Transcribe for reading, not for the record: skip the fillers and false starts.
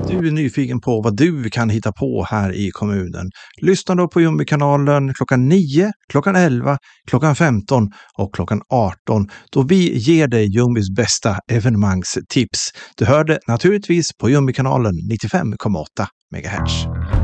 Du är nyfiken på vad du kan hitta på här i kommunen. Lyssna då på Jumbi-kanalen klockan 9, klockan 11, klockan 15 och klockan 18 då vi ger dig Jumbis bästa evenemangstips. Du hör det naturligtvis på Jumbi-kanalen 95,8 MHz.